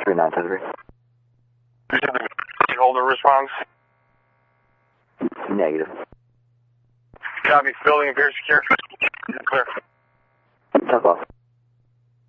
3973. You said the holder responds? Negative. Copy. Building appears secure. Clear. Tough off.